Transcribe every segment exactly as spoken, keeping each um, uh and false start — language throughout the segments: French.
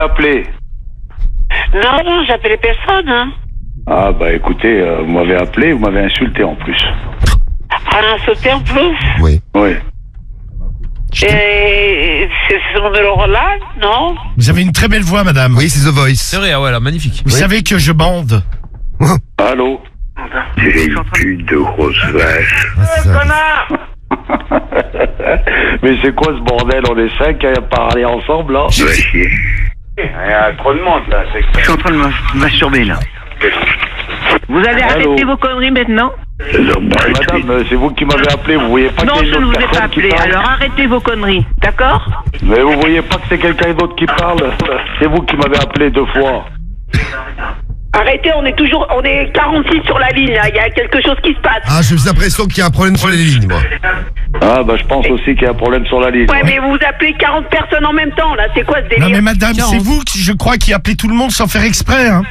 appelé. Non, non, j'appelais personne. Hein. Ah bah écoutez, euh, vous m'avez appelé, vous m'avez insulté en plus. Ah, sauté en plus. Oui. Oui. Et c'est ce numéro-là, non? Vous avez une très belle voix, madame. Oui, c'est The Voice. C'est vrai, ah ouais, là, magnifique. Vous Oui. savez que je bande. Allô? C'est une pute de grosse vache. Ah, c'est ça. Mais c'est quoi ce bordel? On est cinq à parler ensemble là? Va chier. Il y a trop de monde là. Je suis en train de me masturber là. Vous allez Allô arrêter vos conneries maintenant? Madame, euh, c'est vous qui m'avez appelé, vous voyez pas Non, qu'il y a je une ne autre vous ai pas personne qui appelé. parle? Alors arrêtez vos conneries, d'accord? Mais vous voyez pas que c'est quelqu'un d'autre qui parle? C'est vous qui m'avez appelé deux fois. Arrêtez, on est toujours, on est quarante-six sur la ligne, là. Il y a quelque chose qui se passe. Ah, j'ai l'impression qu'il y a un problème sur les lignes, moi. Ah bah je pense aussi qu'il y a un problème sur la ligne. Ouais, mais vous appelez quarante personnes en même temps, là. C'est quoi ce délire? Non mais madame, c'est vous qui, je crois, qui appelez tout le monde sans faire exprès. Hein.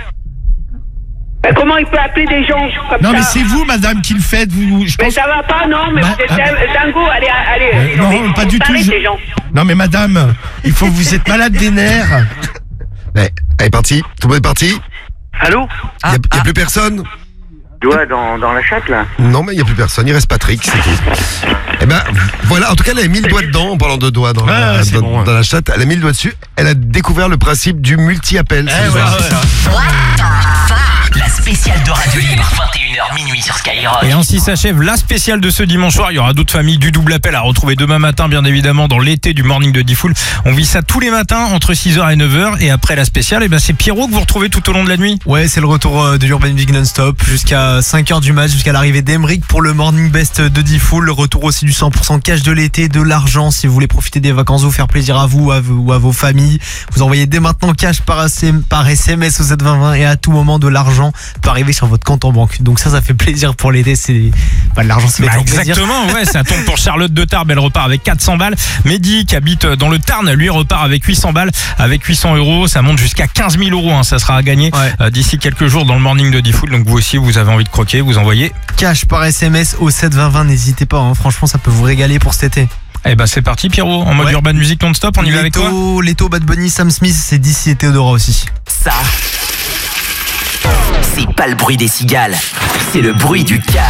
Mais comment il peut appeler des gens comme Non ça? mais c'est vous, madame, qui le faites. Vous, je Mais pense... ça va pas, non, mais Bah, vous êtes ah, ding- dingo, allez, allez. Euh, non, mais pas faut du tout, s'arrêter, je- les gens. Non mais madame, il faut vous êtes malade des nerfs. Ouais, elle est partie. Tout le monde est parti. Allô? Il n'y a, y a plus personne. Doigt dans, dans la chatte là. Non, mais il n'y a plus personne. Il reste Patrick, c'est tout. Eh ben, voilà. En tout cas, elle a mis le doigt dedans, en parlant de doigts dans, Ah, la, c'est dans, bon, ouais. dans la chatte. Elle a mis le doigt dessus. Elle a découvert le principe du multi-appel. Eh ce ouais, soir. ouais. La spéciale de Radio Libre, vingt et une heures minuit sur Skyrock. Et ainsi s'achève la spéciale de ce dimanche soir. Il y aura d'autres familles du double appel à retrouver demain matin, bien évidemment, dans l'été du Morning de Diffoul. On vit ça tous les matins entre six heures et neuf heures. Et après la spéciale, eh ben, c'est Pierrot que vous retrouvez tout au long de la nuit. Ouais, c'est le retour euh, de l'Urban Music non-stop jusqu'à cinq heures du match, jusqu'à l'arrivée d'Emeric pour le Morning Best de Diffoul. Le retour aussi du cent pour cent cash de l'été, de l'argent si vous voulez profiter des vacances, vous faire plaisir à vous à vous, ou à vos familles. Vous envoyez dès maintenant cash par, par S M S au sept vingt vingt et à tout moment de l'argent peut arriver sur votre compte en banque. Donc ça, ça fait plaisir pour l'été. C'est bah, de l'argent, ça fait Bah, toujours plaisir. exactement, ouais, ça tombe pour Charlotte de Tarbes, elle repart avec quatre cents balles. Mehdi, qui habite dans le Tarn, lui repart avec huit cents balles. Avec huit cents euros, ça monte jusqu'à quinze mille euros, hein, ça sera à gagner Ouais. euh, d'ici quelques jours dans le Morning de Diffoul. Donc vous aussi, vous avez envie de croquer, vous envoyez. Cash par S M S au sept vingt vingt, n'hésitez pas. Hein. Franchement, ça peut vous régaler pour cet été. Eh ben c'est parti Pierrot, en mode Ouais. Urban Music non-stop, on y va avec toi. Leto, Leto, Bad Bunny, Sam Smith, c'est d'ici et Théodora aussi. Ça, c'est pas le bruit des cigales, c'est le bruit du calme.